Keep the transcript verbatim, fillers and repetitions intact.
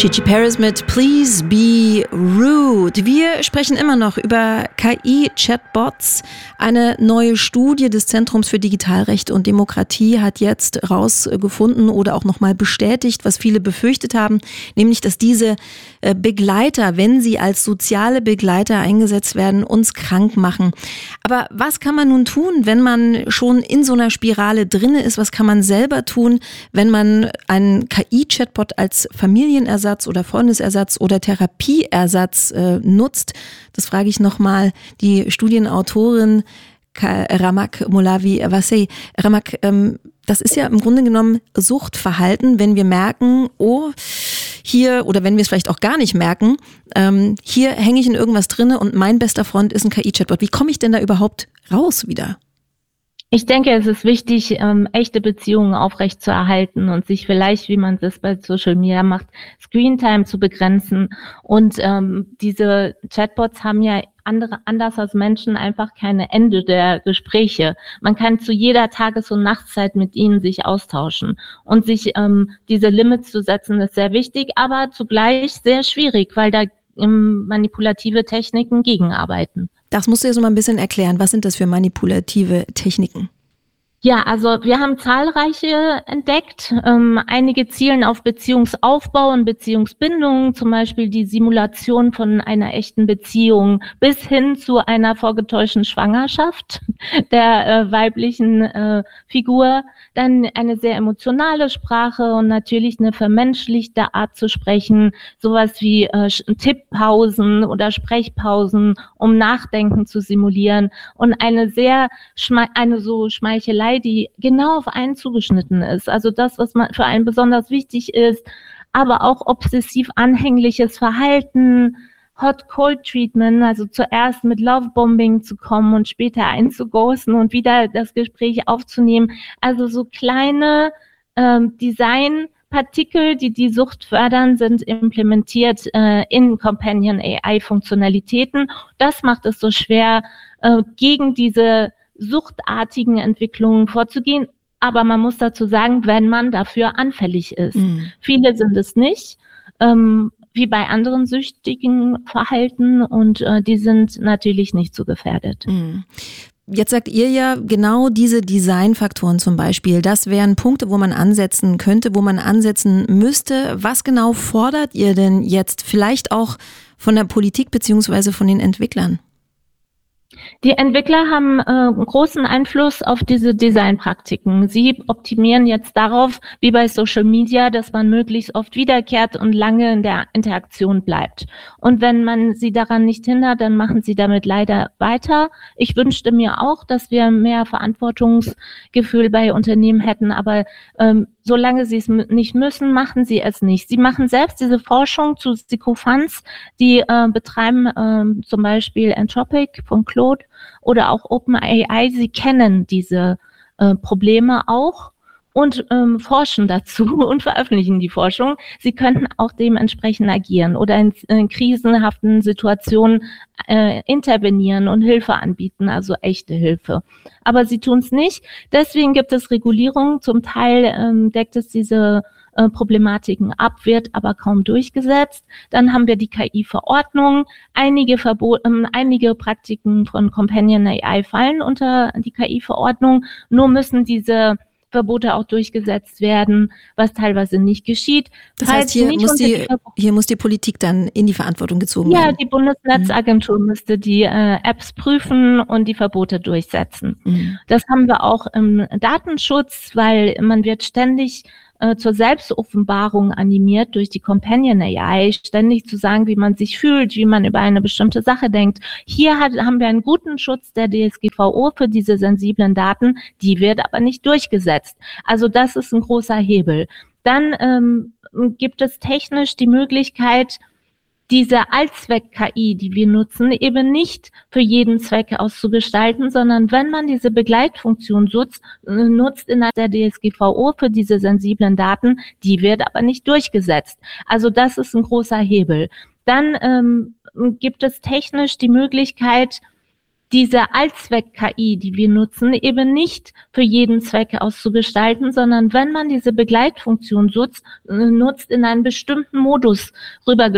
Gigi Paris mit Please Be Rude. Wir sprechen immer noch über K I-Chatbots. Eine neue Studie des Zentrums für Digitalrecht und Demokratie hat jetzt rausgefunden oder auch nochmal bestätigt, was viele befürchtet haben, nämlich, dass diese Begleiter, wenn sie als soziale Begleiter eingesetzt werden, uns krank machen. Aber was kann man nun tun, wenn man schon in so einer Spirale drin ist? Was kann man selber tun, wenn man einen K I-Chatbot als Familienersatz oder Freundesersatz oder Therapieersatz äh, nutzt? Das frage ich nochmal die Studienautorin Ramak Molavi-Vassey. Ramak, ähm, das ist ja im Grunde genommen Suchtverhalten, wenn wir merken, oh, hier, oder wenn wir es vielleicht auch gar nicht merken, ähm, hier hänge ich in irgendwas drinne und mein bester Freund ist ein K I-Chatbot. Wie komme ich denn da überhaupt raus wieder? Ich denke, es ist wichtig, ähm, echte Beziehungen aufrechtzuerhalten und sich vielleicht, wie man das bei Social Media macht, Screentime zu begrenzen. Und ähm, diese Chatbots haben ja andere, anders als Menschen einfach keine Ende der Gespräche. Man kann zu jeder Tages- und Nachtszeit mit ihnen sich austauschen. Und sich ähm, diese Limits zu setzen, ist sehr wichtig, aber zugleich sehr schwierig, weil da ähm, manipulative Techniken gegenarbeiten. Das musst du jetzt noch mal ein bisschen erklären. Was sind das für manipulative Techniken? Ja, also wir haben zahlreiche entdeckt. Ähm, einige zielen auf Beziehungsaufbau und Beziehungsbindung, zum Beispiel die Simulation von einer echten Beziehung bis hin zu einer vorgetäuschten Schwangerschaft der äh, weiblichen äh, Figur. Dann eine sehr emotionale Sprache und natürlich eine vermenschlichte Art zu sprechen, sowas wie äh, Tipppausen oder Sprechpausen, um Nachdenken zu simulieren und eine sehr schme- eine so Schmeichelei, die genau auf einen zugeschnitten ist. Also das, was man für einen besonders wichtig ist, aber auch obsessiv anhängliches Verhalten, Hot-Cold-Treatment, also zuerst mit Love-Bombing zu kommen und später einzughosten und wieder das Gespräch aufzunehmen. Also so kleine ähm, Designpartikel, die die Sucht fördern, sind implementiert äh, in Companion-A I-Funktionalitäten. Das macht es so schwer, äh, gegen diese suchtartigen Entwicklungen vorzugehen. Aber man muss dazu sagen, wenn man dafür anfällig ist. Mhm. Viele sind es nicht. Ähm, wie bei anderen süchtigen Verhalten und äh, die sind natürlich nicht so gefährdet. Jetzt sagt ihr ja genau diese Designfaktoren zum Beispiel, das wären Punkte, wo man ansetzen könnte, wo man ansetzen müsste. Was genau fordert ihr denn jetzt vielleicht auch von der Politik beziehungsweise von den Entwicklern? Die Entwickler haben äh, großen Einfluss auf diese Designpraktiken. Sie optimieren jetzt darauf, wie bei Social Media, dass man möglichst oft wiederkehrt und lange in der Interaktion bleibt. Und wenn man sie daran nicht hindert, dann machen sie damit leider weiter. Ich wünschte mir auch, dass wir mehr Verantwortungsgefühl bei Unternehmen hätten, aber ähm, solange sie es nicht müssen, machen sie es nicht. Sie machen selbst diese Forschung zu Sycophants, die äh, betreiben äh, zum Beispiel Anthropic von Claude oder auch OpenAI. Sie kennen diese äh, Probleme auch und ähm, forschen dazu und veröffentlichen die Forschung. Sie könnten auch dementsprechend agieren oder in, in krisenhaften Situationen äh, intervenieren und Hilfe anbieten, also echte Hilfe. Aber sie tun es nicht. Deswegen gibt es Regulierungen. Zum Teil ähm, deckt es diese äh, Problematiken ab, wird aber kaum durchgesetzt. Dann haben wir die K I-Verordnung. Einige Verbot, ähm, einige Praktiken von Companion A I fallen unter die K I-Verordnung. Nur müssen diese Verbote auch durchgesetzt werden, was teilweise nicht geschieht. Das heißt, hier muss die, die hier muss die Politik dann in die Verantwortung gezogen ja, werden? Ja, die Bundesnetzagentur mhm. müsste die äh, Apps prüfen und die Verbote durchsetzen. Mhm. Das haben wir auch im Datenschutz, weil man wird ständig äh, zur Selbstoffenbarung animiert durch die Companion A I, ständig zu sagen, wie man sich fühlt, wie man über eine bestimmte Sache denkt. Hier hat, haben wir einen guten Schutz der D S G V O für diese sensiblen Daten, die wird aber nicht durchgesetzt. Also das ist ein großer Hebel. Dann ähm, gibt es technisch die Möglichkeit, diese Allzweck-K I, die wir nutzen, eben nicht für jeden Zweck auszugestalten, sondern wenn man diese Begleitfunktion nutzt, nutzt innerhalb der D S G V O für diese sensiblen Daten, die wird aber nicht durchgesetzt. Also das ist ein großer Hebel. Dann ähm, gibt es technisch die Möglichkeit, diese Allzweck-K I, die wir nutzen, eben nicht für jeden Zweck auszugestalten, sondern wenn man diese Begleitfunktion nutzt, nutzt in einen bestimmten Modus rüber